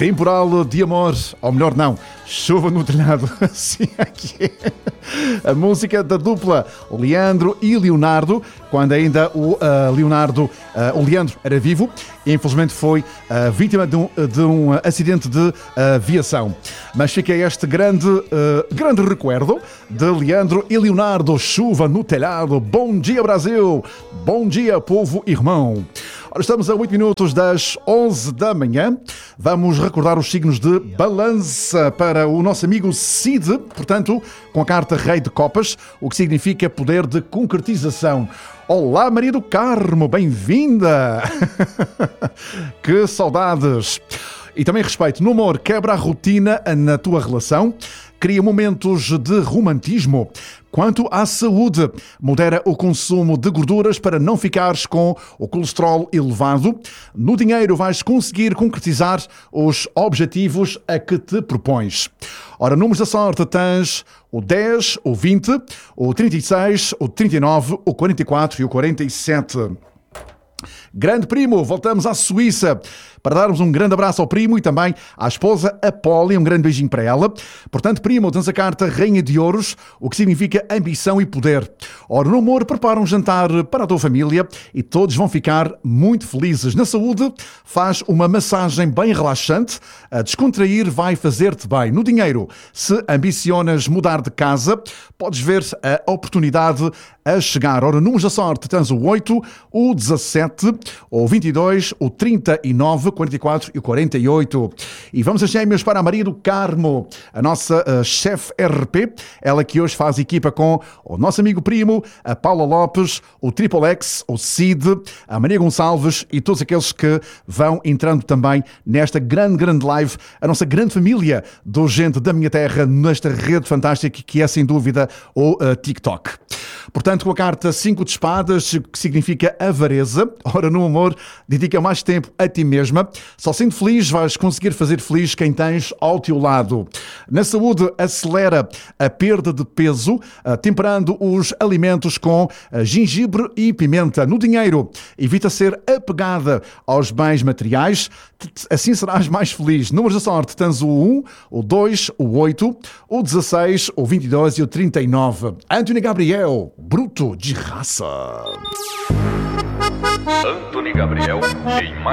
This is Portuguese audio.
Temporal de amor, ou melhor não, chuva no telhado, assim aqui é. A música da dupla Leandro e Leonardo, quando ainda o Leandro era vivo e infelizmente foi vítima de um acidente de aviação. Mas fica este grande recuerdo de Leandro e Leonardo, chuva no telhado. Bom dia, Brasil! Bom dia, povo irmão! Ora, estamos a 8 minutos das 11 da manhã. Vamos recordar os signos de balança para o nosso amigo Cid, portanto, com a carta Rei de Copas, o que significa poder de concretização. Olá, Maria do Carmo, bem-vinda! Que saudades! E também respeito no amor, quebra a rotina na tua relação, cria momentos de romantismo. Quanto à saúde, modera o consumo de gorduras para não ficares com o colesterol elevado. No dinheiro vais conseguir concretizar os objetivos a que te propões. Ora, números da sorte tens o 10, o 20, o 36, o 39, o 44 e o 47. Grande primo, voltamos à Suíça para darmos um grande abraço ao primo e também à esposa Apólia, um grande beijinho para ela. Portanto, primo, tens a carta Rainha de Ouros, o que significa ambição e poder. Ora, no amor, prepara um jantar para a tua família e todos vão ficar muito felizes. Na saúde, faz uma massagem bem relaxante, a descontrair vai fazer-te bem. No dinheiro, se ambicionas mudar de casa, podes ver a oportunidade a chegar. Ora, números da sorte, tens o 8, o 17, o 22, o 39, 44 e o 48. E vamos a gêmeos para a Maria do Carmo, a nossa chefe RP, ela que hoje faz equipa com o nosso amigo primo, a Paula Lopes, o Triple X, o Cid, a Maria Gonçalves e todos aqueles que vão entrando também nesta grande live, a nossa grande família do Gente da Minha Terra, nesta rede fantástica que é sem dúvida o TikTok. Portanto, com a carta 5 de espadas, que significa avareza, ora no amor, dedica mais tempo a ti mesma. Só sendo feliz vais conseguir fazer feliz quem tens ao teu lado. Na saúde, acelera a perda de peso, temperando os alimentos com gengibre e pimenta. No dinheiro, evita ser apegada aos bens materiais, assim serás mais feliz. Números da sorte, tens o 1, o 2, o 8, o 16, o 22 e o 39. Anthony Gabriel, bruto de raça. Anthony Gabriel em